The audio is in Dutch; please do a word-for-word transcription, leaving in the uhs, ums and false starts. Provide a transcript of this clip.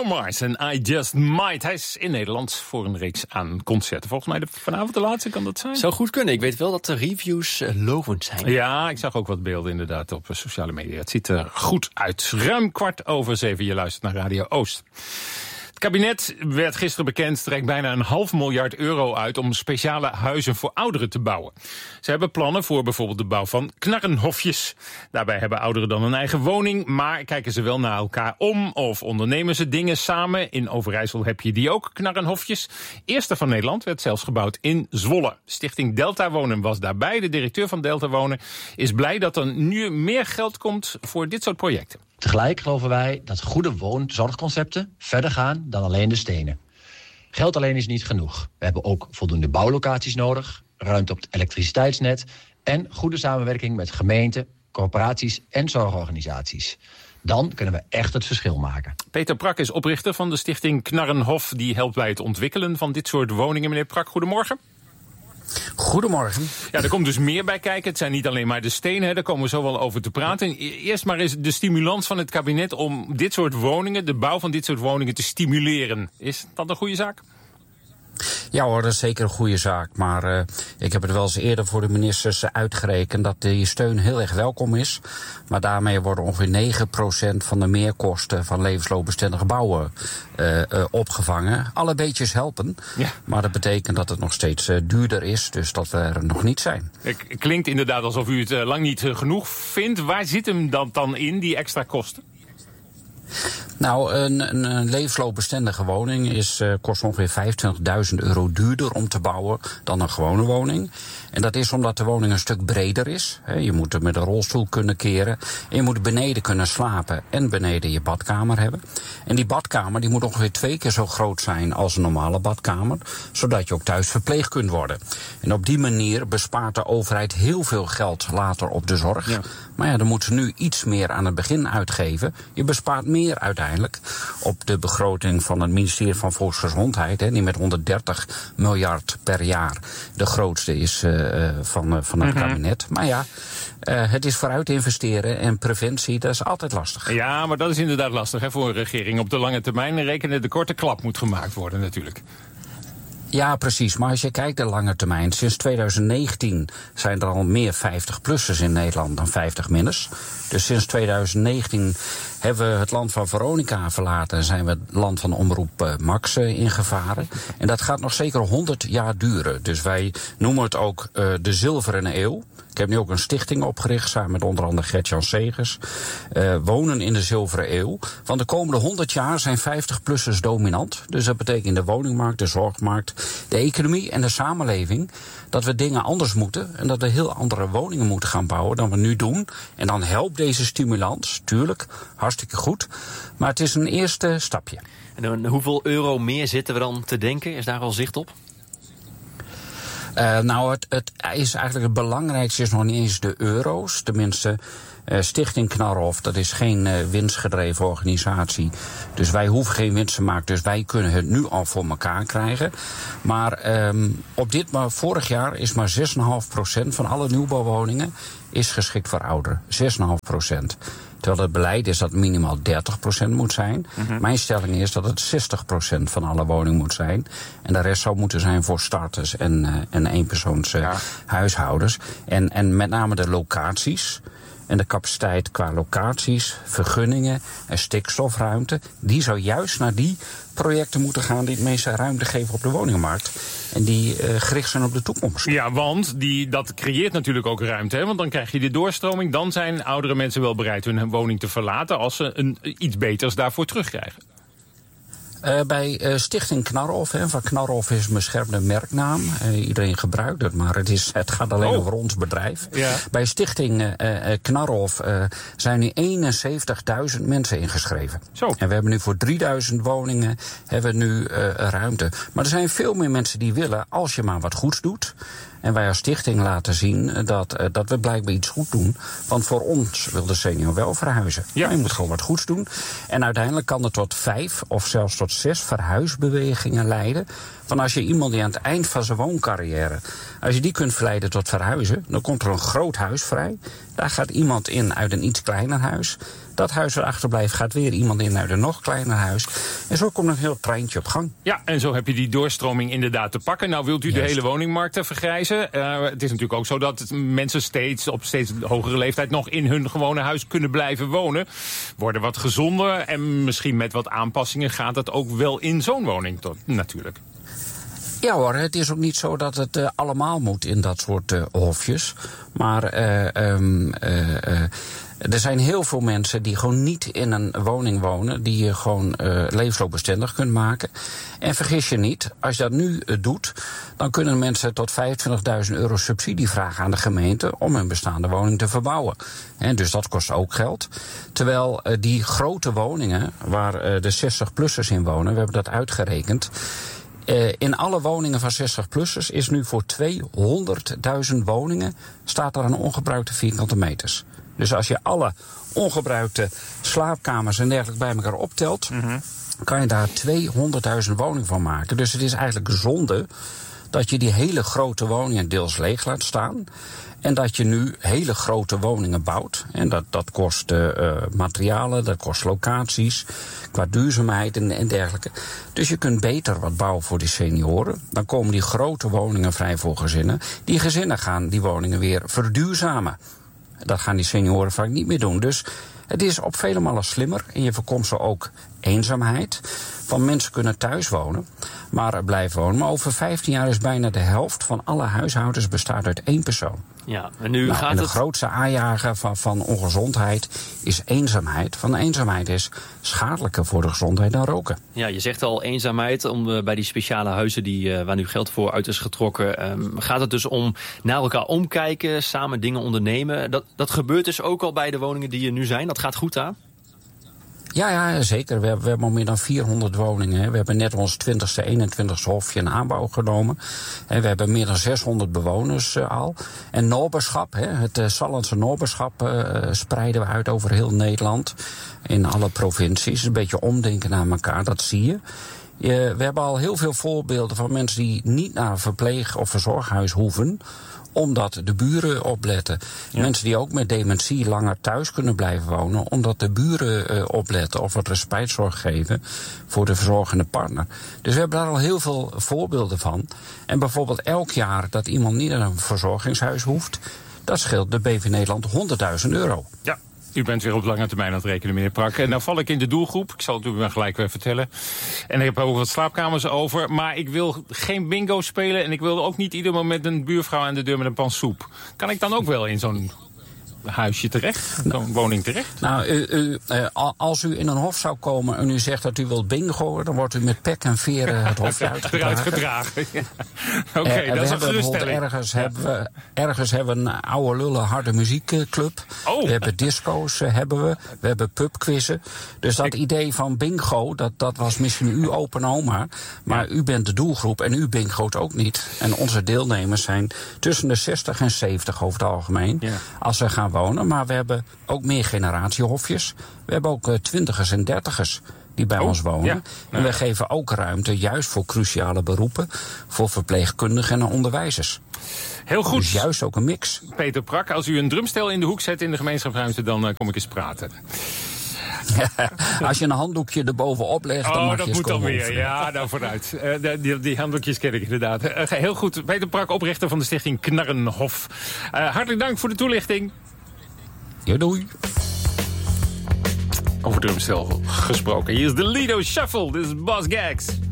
Mars en I Just Might. Hij is in Nederland voor een reeks aan concerten. Volgens mij de, vanavond de laatste, kan dat zijn? Zou goed kunnen. Ik weet wel dat de reviews uh, lovend zijn. Ja, ik zag ook wat beelden inderdaad op sociale media. Het ziet er goed uit. Ruim kwart over zeven. Je luistert naar Radio Oost. Het kabinet, werd gisteren bekend, trekt bijna een half miljard euro uit om speciale huizen voor ouderen te bouwen. Ze hebben plannen voor bijvoorbeeld de bouw van knarrenhofjes. Daarbij hebben ouderen dan een eigen woning, maar kijken ze wel naar elkaar om of ondernemen ze dingen samen. In Overijssel heb je die ook, knarrenhofjes. Eerste van Nederland werd zelfs gebouwd in Zwolle. Stichting Delta Wonen was daarbij. De directeur van Delta Wonen is blij dat er nu meer geld komt voor dit soort projecten. Tegelijk geloven wij dat goede woonzorgconcepten verder gaan dan alleen de stenen. Geld alleen is niet genoeg. We hebben ook voldoende bouwlocaties nodig, ruimte op het elektriciteitsnet en goede samenwerking met gemeenten, corporaties en zorgorganisaties. Dan kunnen we echt het verschil maken. Peter Prak is oprichter van de stichting Knarrenhof. Die helpt bij het ontwikkelen van dit soort woningen. Meneer Prak, goedemorgen. Goedemorgen. Ja, er komt dus meer bij kijken. Het zijn niet alleen maar de stenen, hè. Daar komen we zo wel over te praten. Eerst maar eens de stimulans van het kabinet om dit soort woningen, de bouw van dit soort woningen te stimuleren. Is dat een goede zaak? Ja hoor, dat is zeker een goede zaak. Maar uh, ik heb het wel eens eerder voor de ministers uitgerekend dat die steun heel erg welkom is. Maar daarmee worden ongeveer negen procent van de meerkosten van levensloopbestendige bouwen uh, uh, opgevangen. Alle beetjes helpen. Ja. Maar dat betekent dat het nog steeds uh, duurder is, dus dat we er nog niet zijn. Het klinkt inderdaad alsof u het uh, lang niet uh, genoeg vindt. Waar zit hem dan, dan in, die extra kosten? Nou, een, een, een levensloopbestendige woning is, uh, kost ongeveer vijfentwintigduizend euro duurder om te bouwen dan een gewone woning. En dat is omdat de woning een stuk breder is. He, je moet er met een rolstoel kunnen keren. En je moet beneden kunnen slapen en beneden je badkamer hebben. En die badkamer die moet ongeveer twee keer zo groot zijn als een normale badkamer. Zodat je ook thuis verpleegd kunt worden. En op die manier bespaart de overheid heel veel geld later op de zorg. Ja. Maar ja, dan moeten ze nu iets meer aan het begin uitgeven. Je bespaart meer uiteindelijk op de begroting van het ministerie van Volksgezondheid. Hè, die met honderddertig miljard per jaar de grootste is uh, van, uh, van het mm-hmm. kabinet. Maar ja, uh, het is vooruit investeren en preventie, dat is altijd lastig. Ja, maar dat is inderdaad lastig hè, voor een regering. Op de lange termijn rekenen de korte klap moet gemaakt worden natuurlijk. Ja, precies. Maar als je kijkt de lange termijn, sinds twintig negentien zijn er al meer vijftig-plussers in Nederland dan vijftig-minners. Dus sinds twintig negentien hebben we het land van Veronica verlaten en zijn we het land van Omroep uh, Max uh, ingevaren. En dat gaat nog zeker honderd jaar duren. Dus wij noemen het ook uh, de zilveren eeuw. Ik heb nu ook een stichting opgericht, samen met onder andere Gert-Jan Segers. Uh, wonen in de zilveren eeuw. Want de komende honderd jaar zijn vijftig-plussers dominant. Dus dat betekent in de woningmarkt, de zorgmarkt, de economie en de samenleving dat we dingen anders moeten en dat we heel andere woningen moeten gaan bouwen dan we nu doen. En dan helpt deze stimulans, tuurlijk, hartstikke goed. Maar het is een eerste stapje. En hoeveel euro meer zitten we dan te denken? Is daar al zicht op? Uh, nou, het, het is eigenlijk het belangrijkste is nog niet eens de euro's. Tenminste, uh, Stichting Knarrenhof, dat is geen uh, winstgedreven organisatie. Dus wij hoeven geen winst te maken. Dus wij kunnen het nu al voor elkaar krijgen. Maar um, op dit, maar vorig jaar is maar zes komma vijf procent van alle nieuwbouwwoningen is geschikt voor ouderen. zes komma vijf procent. Terwijl het beleid is dat het minimaal dertig procent moet zijn. Mm-hmm. Mijn stelling is dat het zestig procent van alle woningen moet zijn. En de rest zou moeten zijn voor starters en, uh, en eenpersoons uh, ja. huishoudens. En, en met name de locaties en de capaciteit qua locaties, vergunningen en stikstofruimte, die zou juist naar die projecten moeten gaan die het meeste ruimte geven op de woningmarkt. En die uh, gericht zijn op de toekomst. Ja, want die, dat creëert natuurlijk ook ruimte. Hè? Want dan krijg je de doorstroming. Dan zijn oudere mensen wel bereid hun woning te verlaten als ze een, iets beters daarvoor terugkrijgen. Uh, bij uh, Stichting Knarrenhof, hè, van Knarrenhof is een beschermde merknaam. Uh, iedereen gebruikt het, maar het, is, het gaat alleen oh. over ons bedrijf. Ja. Bij Stichting uh, uh, Knarrenhof uh, zijn nu eenenzeventigduizend mensen ingeschreven. Zo. En we hebben nu voor drieduizend woningen hebben we nu uh, ruimte. Maar er zijn veel meer mensen die willen, als je maar wat goeds doet. En wij als stichting laten zien dat, uh, dat we blijkbaar iets goed doen. Want voor ons wil de senior wel verhuizen. Ja. Maar je moet gewoon wat goeds doen. En uiteindelijk kan het tot vijf of zelfs tot zes verhuisbewegingen leiden. Van als je iemand die aan het eind van zijn wooncarrière, als je die kunt verleiden tot verhuizen, dan komt er een groot huis vrij. Daar gaat iemand in uit een iets kleiner huis. Dat huis er achterblijft, gaat weer iemand in uit een nog kleiner huis. En zo komt een heel treintje op gang. Ja, en zo heb je die doorstroming inderdaad te pakken. Nou, wilt u Juist. de hele woningmarkt vergrijzen? Uh, het is natuurlijk ook zo dat mensen steeds op steeds hogere leeftijd nog in hun gewone huis kunnen blijven wonen. Worden wat gezonder en misschien met wat aanpassingen gaat het ook wel in zo'n woning tot, natuurlijk. Ja hoor, het is ook niet zo dat het uh, allemaal moet in dat soort uh, hofjes. Maar uh, um, uh, uh, er zijn heel veel mensen die gewoon niet in een woning wonen, die je gewoon uh, levensloopbestendig kunt maken. En vergis je niet, als je dat nu uh, doet, dan kunnen mensen tot vijfentwintigduizend euro subsidie vragen aan de gemeente om hun bestaande woning te verbouwen. En dus dat kost ook geld. Terwijl uh, die grote woningen, waar uh, de zestig-plussers in wonen, we hebben dat uitgerekend. Uh, in alle woningen van zestig-plussers is nu voor tweehonderdduizend woningen staat er een ongebruikte vierkante meters. Dus als je alle ongebruikte slaapkamers en dergelijke bij elkaar optelt, mm-hmm. kan je daar tweehonderdduizend woningen van maken. Dus het is eigenlijk zonde dat je die hele grote woningen deels leeg laat staan. En dat je nu hele grote woningen bouwt. En dat, dat kost uh, materialen, dat kost locaties, qua duurzaamheid en, en dergelijke. Dus je kunt beter wat bouwen voor die senioren. Dan komen die grote woningen vrij voor gezinnen. Die gezinnen gaan die woningen weer verduurzamen. Dat gaan die senioren vaak niet meer doen. Dus het is op vele malen slimmer. En je voorkomt zo ook eenzaamheid. Want mensen kunnen thuis wonen, maar blijven wonen. Maar over vijftien jaar is bijna de helft van alle huishoudens bestaat uit één persoon. Ja, en nu nou, gaat en de het... grootste aanjager van, van ongezondheid is eenzaamheid. Van eenzaamheid is schadelijker voor de gezondheid dan roken. Ja, je zegt al eenzaamheid om, uh, bij die speciale huizen die, uh, waar nu geld voor uit is getrokken. Um, gaat het dus om naar elkaar omkijken, samen dingen ondernemen. Dat, dat gebeurt dus ook al bij de woningen die er nu zijn. Dat gaat goed aan? Ja, ja, zeker. We hebben, we hebben al meer dan vierhonderd woningen. Hè. We hebben net ons twintigste, eenentwintigste hofje in aanbouw genomen. En we hebben meer dan zeshonderd bewoners uh, al. En noberschap, hè, het uh, Sallandse noberschap uh, spreiden we uit over heel Nederland. In alle provincies. Een beetje omdenken naar elkaar, dat zie je. je. We hebben al heel veel voorbeelden van mensen die niet naar een verpleeg- of verzorghuis hoeven, omdat de buren opletten. Ja. Mensen die ook met dementie langer thuis kunnen blijven wonen, omdat de buren uh, opletten of wat respijtzorg geven voor de verzorgende partner. Dus we hebben daar al heel veel voorbeelden van. En bijvoorbeeld elk jaar dat iemand niet naar een verzorgingshuis hoeft, dat scheelt de B V Nederland honderdduizend euro. Ja. U bent weer op lange termijn aan het rekenen, meneer Prak. En nou val ik in de doelgroep. Ik zal het u maar gelijk weer vertellen. En ik heb ook wat slaapkamers over. Maar ik wil geen bingo spelen. En ik wil ook niet ieder moment een buurvrouw aan de deur met een pan soep. Kan ik dan ook wel in zo'n huisje terecht? Zo'n woning terecht? Nou, u, u, uh, als u in een hof zou komen en u zegt dat u wilt bingo, dan wordt u met pek en veren het hofje uitgedragen. uitgedragen. Ja. Oké, okay, uh, dat is een geruststelling. Ergens, ja. hebben we, ergens hebben we een oude lullen harde muziekclub. Oh. We hebben disco's, uh, hebben we. We hebben pubquizzen. Dus dat ik... idee van bingo, dat, dat was misschien uw open oma. Maar ja. U bent de doelgroep en u bingo't ook niet. En onze deelnemers zijn tussen de zestig en zeventig over het algemeen. Ja. Als ze gaan wonen, maar we hebben ook meer generatiehofjes. We hebben ook uh, twintigers en dertigers die bij oh, ons wonen. Ja. En we geven ook ruimte juist voor cruciale beroepen, voor verpleegkundigen en onderwijzers. Heel goed. Dus juist ook een mix. Peter Prak, als u een drumstel in de hoek zet in de gemeenschapsruimte, dan uh, kom ik eens praten. Als je een handdoekje erbovenop legt, dan oh, mag dat je moet dan weer. over. Ja, nou vooruit. Uh, die, die handdoekjes ken ik inderdaad. Uh, heel goed. Peter Prak, oprichter van de stichting Knarrenhof. Uh, hartelijk dank voor de toelichting. Ja, doei. Over drumstel gesproken. Hier is de Lido Shuffle. Dit is Boss Gags.